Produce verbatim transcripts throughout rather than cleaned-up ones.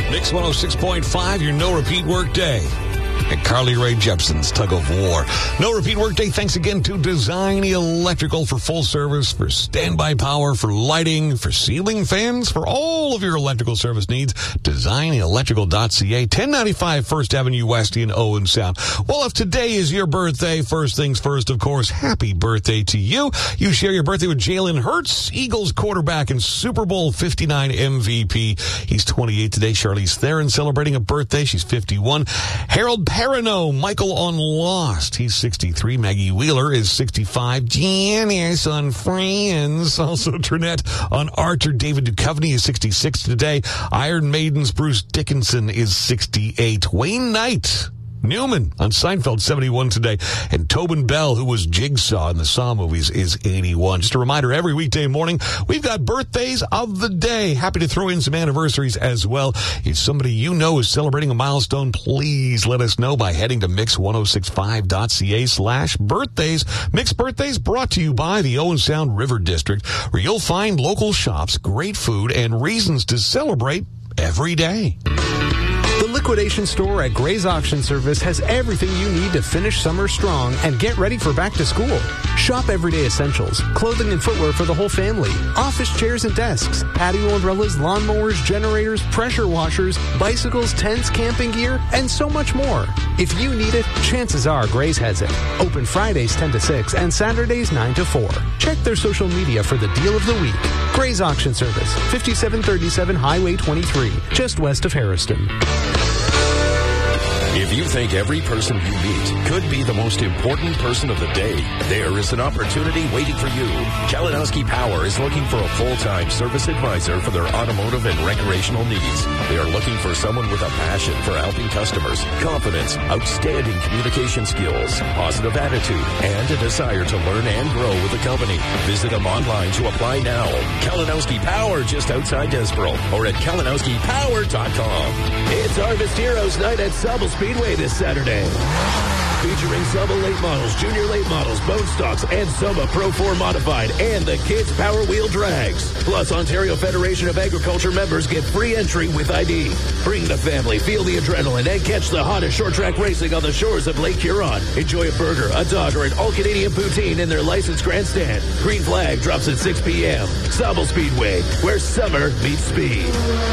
Mix one oh six point five, your no-repeat work day. And Carly Rae Jepsen's Tug of War. No repeat workday. Thanks again to Design Electrical for full service, for standby power, for lighting, for ceiling fans, for all of your electrical service needs. design electrical dot c a, ten ninety-five First Avenue West in Owen Sound. Well, if today is your birthday, first things first, of course, happy birthday to you. You share your birthday with Jalen Hurts, Eagles quarterback and Super Bowl fifty-nine M V P. He's twenty-eight today. Charlize Theron celebrating a birthday. She's fifty-one. Harold Perrineau, Michael on Lost. He's sixty-three. Maggie Wheeler is sixty-five. Janice on Friends. Also Trinette on Archer. David Duchovny is sixty-six today. Iron Maiden's Bruce Dickinson is sixty-eight. Wayne Knight Newman on Seinfeld, seventy-one today. And Tobin Bell, who was Jigsaw in the Saw movies, is eighty-one. Just a reminder, every weekday morning, we've got birthdays of the day. Happy to throw in some anniversaries as well. If somebody you know is celebrating a milestone, please let us know by heading to mix ten sixty-five dot c a slash birthdays. Mix Birthdays brought to you by the Owen Sound River District, where you'll find local shops, great food, and reasons to celebrate every day. The liquidation store at Gray's Auction Service has everything you need to finish summer strong and get ready for back to school. Shop everyday essentials, clothing and footwear for the whole family, office chairs and desks, patio umbrellas, lawnmowers, generators, pressure washers, bicycles, tents, camping gear, and so much more. If you need it, chances are Gray's has it. Open Fridays ten to six and Saturdays nine to four. Check their social media for the deal of the week. Gray's Auction Service, fifty-seven thirty-seven Highway twenty-three, just west of Harrison. If you think every person you meet could be the most important person of the day, there is an opportunity waiting for you. Kalinowski Power is looking for a full-time service advisor for their automotive and recreational needs. They are looking for someone with a passion for helping customers, confidence, outstanding communication skills, positive attitude, and a desire to learn and grow with the company. Visit them online to apply now. Kalinowski Power, just outside Desboro, or at kalinowski power dot com. It's Harvest Heroes Night at Sobel Speedway this Saturday. Featuring Sobel late models, junior late models, bone stocks, and Soma Pro four Modified, and the Kids Power Wheel Drags. Plus, Ontario Federation of Agriculture members get free entry with I D. Bring the family, feel the adrenaline, and catch the hottest short track racing on the shores of Lake Huron. Enjoy a burger, a dog, or an all-Canadian poutine in their licensed grandstand. Green flag drops at six p.m. Sobel Speedway, where summer meets speed.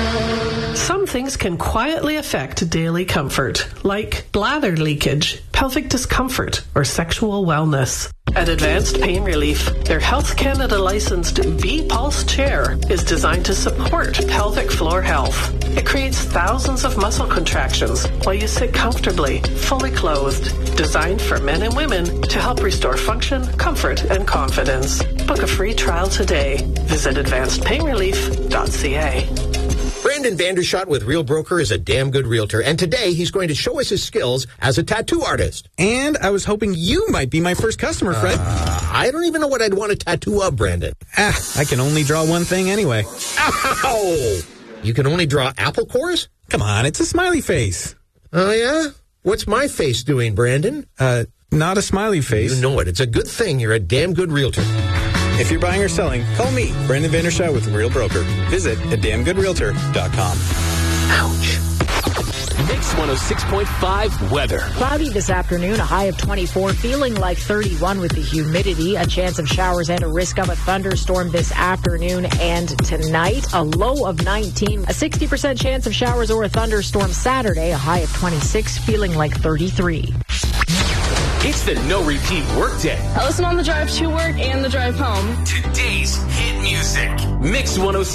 Some things can quietly affect daily comfort, like bladder leakage, pelvic discomfort, or sexual wellness. At Advanced Pain Relief, their Health Canada licensed V-Pulse chair is designed to support pelvic floor health. It creates thousands of muscle contractions while you sit comfortably, fully clothed. Designed for men and women to help restore function, comfort, and confidence. Book a free trial today. Visit advanced pain relief dot c a. Brandon Vandershot with Real Broker is a damn good realtor, and today he's going to show us his skills as a tattoo artist. And I was hoping you might be my first customer, Fred. Uh, I don't even know what I'd want a tattoo of, Brandon. Ah, I can only draw one thing anyway. Ow! You can only draw apple cores? Come on, it's a smiley face. Oh, yeah? What's my face doing, Brandon? Uh, not a smiley face. You know it. It's a good thing you're a damn good realtor. If you're buying or selling, call me, Brandon Vandershot with Real Broker. Visit a damn good realtor dot com. Ouch. Mix one oh six point five weather. Cloudy this afternoon, a high of twenty-four, feeling like thirty-one with the humidity. A chance of showers and a risk of a thunderstorm this afternoon and tonight. A low of nineteen, a sixty percent chance of showers or a thunderstorm Saturday. A high of twenty-six, feeling like thirty-three. It's the no repeat workday. I listen on the drive to work and the drive home. Today's hit music. Mix one oh six.